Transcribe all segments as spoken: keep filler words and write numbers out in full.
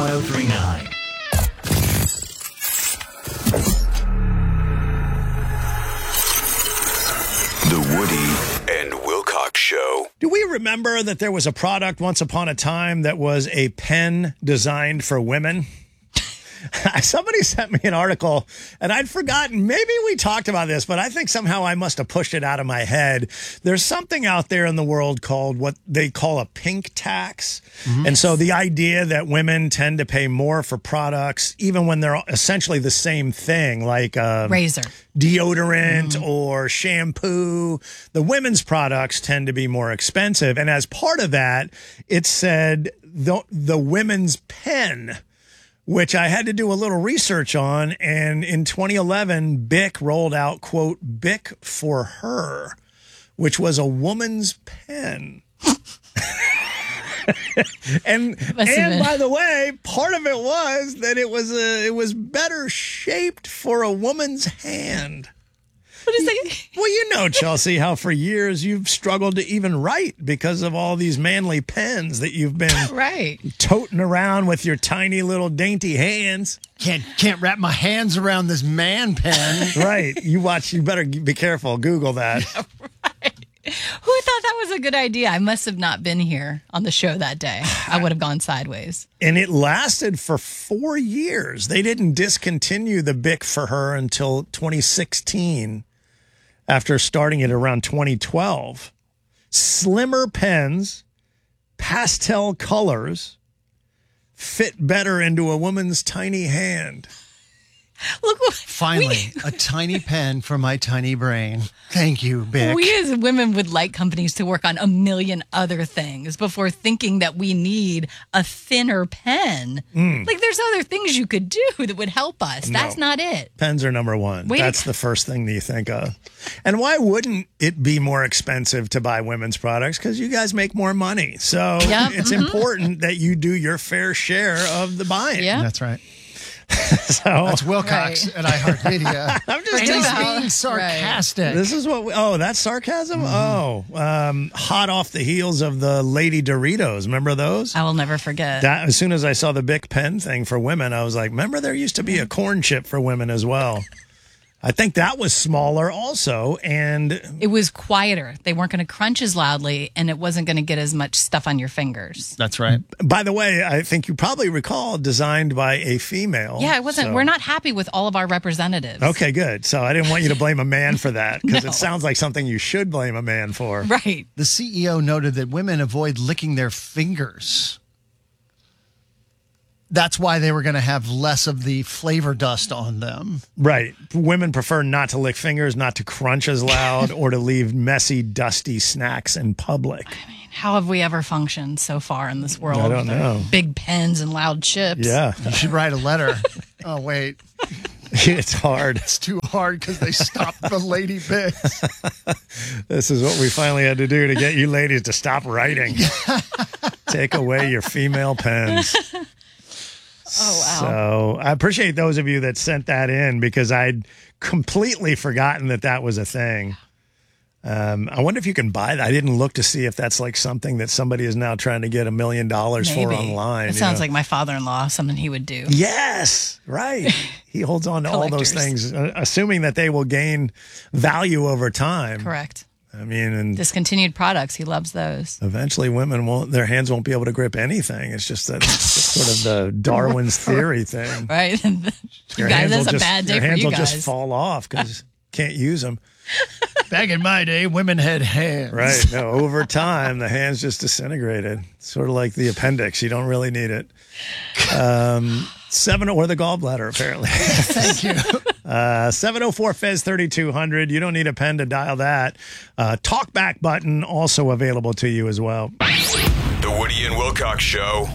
one oh three point nine. The Woody and Wilcox Show. Do we remember that there was a product once upon a time that was a pen designed for women? Somebody sent me an article, and I'd forgotten. Maybe we talked about this, but I think somehow I must have pushed it out of my head. There's something out there in the world called what they call a pink tax. Mm-hmm. And so the idea that women tend to pay more for products, even when they're essentially the same thing, like um, razor, deodorant, mm-hmm. or shampoo, the women's products tend to be more expensive. And as part of that, it said the, the women's pen, which I had to do a little research on. And in twenty eleven, Bic rolled out, quote, Bic for Her, which was a woman's pen. and and by the way, part of it was that it was a, it was better shaped for a woman's hand. What is that? Well, you know, Chelsea, how for years you've struggled to even write because of all these manly pens that you've been right. toting around with your tiny little dainty hands. Can't can't wrap my hands around this man pen. Right. You watch. You better be careful. Google that. Yeah, right. Who thought that was a good idea? I must have not been here on the show that day. I would have gone sideways. And it lasted for four years. They didn't discontinue the Bic for Her until twenty sixteen. After starting it around twenty twelve. Slimmer pens, pastel colors, fit better into a woman's tiny hand. Look what Finally, we, a tiny pen for my tiny brain. Thank you, Bic. We as women would like companies to work on a million other things before thinking that we need a thinner pen. Mm. Like, there's other things you could do that would help us. No. That's not it. Pens are number one. Wait That's the first thing that you think of. And why wouldn't it be more expensive to buy women's products? Because you guys make more money. So yep. it's mm-hmm. important that you do your fair share of the buying. Yeah. That's right. So that's Wilcox right. at iHeartMedia. I'm just, right just being sarcastic. Right. This is what we, oh, that's sarcasm? Mm-hmm. Oh, um, hot off the heels of the Lady Doritos. Remember those? I will never forget. That, as soon as I saw the Bic pen thing for women, I was like, remember there used to be a corn chip for women as well. I think that was smaller also, and it was quieter. They weren't going to crunch as loudly, and it wasn't going to get as much stuff on your fingers. That's right. By the way, I think you probably recall designed by a female. Yeah, it wasn't. So. We're not happy with all of our representatives. Okay, good. So I didn't want you to blame a man for that because no. It sounds like something you should blame a man for. Right. The C E O noted that women avoid licking their fingers. That's why they were going to have less of the flavor dust on them. Right. Women prefer not to lick fingers, not to crunch as loud, or to leave messy, dusty snacks in public. I mean, how have we ever functioned so far in this world? I don't know. Big pens and loud chips. Yeah. You should write a letter. Oh, wait. It's hard. It's too hard because they stopped the lady Bics. This is what we finally had to do to get you ladies to stop writing. Take away your female pens. Oh, wow. So I appreciate those of you that sent that in because I'd completely forgotten that that was a thing. Um, I wonder if you can buy that. I didn't look to see if that's like something that somebody is now trying to get a million dollars for online. It sounds know. like my father-in-law, something he would do. Yes, right. He holds on to all those things, uh, assuming that they will gain value over time. Correct. I mean, and discontinued products, he loves those. Eventually, women won't; their hands won't be able to grip anything. It's just that sort of the Darwin's theory thing, right? you your guys, that's a just, bad day your for hands you will guys. just fall off because can't use them. Back in my day, women had hands. Right. No, over time, the hands just disintegrated. Sort of like the appendix; you don't really need it. Um, seven or the gallbladder, apparently. Thank you. Uh, seven oh four Fez thirty-two hundred. You don't need a pen to dial that. Uh, talkback button also available to you as well. The Woody and Wilcox Show.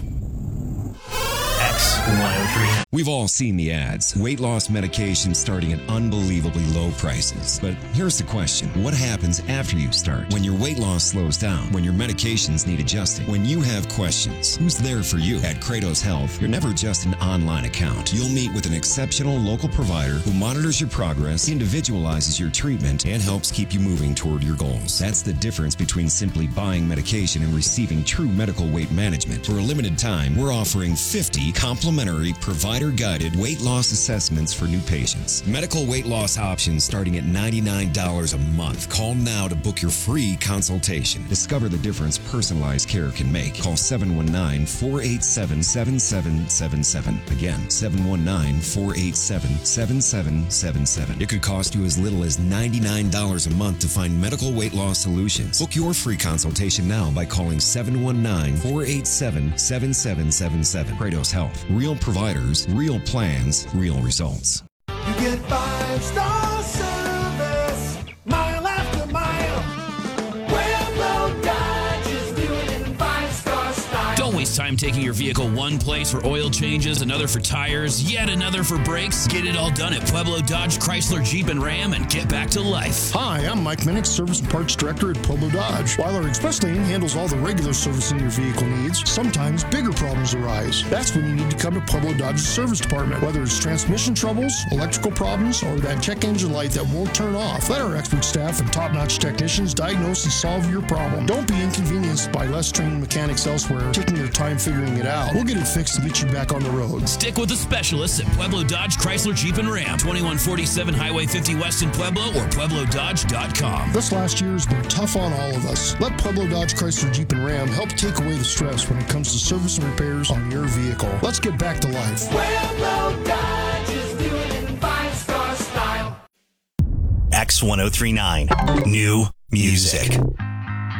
X one oh three. We've all seen the ads. Weight loss medication starting at unbelievably low prices. But here's the question. What happens after you start? When your weight loss slows down? When your medications need adjusting? When you have questions? Who's there for you? At Kratos Health, you're never just an online account. You'll meet with an exceptional local provider who monitors your progress, individualizes your treatment, and helps keep you moving toward your goals. That's the difference between simply buying medication and receiving true medical weight management. For a limited time, we're offering fifty complimentary provider-guided weight loss assessments for new patients. Medical weight loss options starting at ninety-nine dollars a month. Call now to book your free consultation. Discover the difference personalized care can make. Call seven one nine, four eight seven, seven seven seven seven. Again, seven one nine, four eight seven, seven seven seven seven. It could cost you as little as ninety-nine dollars a month to find medical weight loss solutions. Book your free consultation now by calling seven one nine, four eight seven, seven seven seven seven. Kratos Health. Real providers, real plans, real results. You get five star service, mile after mile. Pueblo Dodge is doing it in five star style. Don't waste time taking your vehicle one place for oil changes, another for tires, yet another for brakes. Get it all done at Pueblo Dodge, Chrysler, Jeep, and Ram and get back to life. Hi, I'm Mike Minnick, Service and Parts Director at Pueblo Dodge. While our express lane handles all the regular servicing your vehicle needs, sometimes bigger problems arise. That's when you need to come to Pueblo Dodge's service department. Whether it's transmission troubles, electrical problems, or that check engine light that won't turn off, let our expert staff and top-notch technicians diagnose and solve your problem. Don't be inconvenienced by less trained mechanics elsewhere taking their time figuring it out. We'll get it fixed and get you back on the road. Stick with the specialists at Pueblo Dodge, Chrysler, Jeep, and Ram. twenty-one forty-seven Highway fifty West in Pueblo or pueblo dodge dot com. This last year has been tough on all of us. Let Pueblo Dodge, Chrysler, Jeep, and Ram help take away the stress when it comes to service and repairs on your vehicle. Let's get back to life. Pueblo Dodge is doing it in five star style. X ten thirty-nine. New music.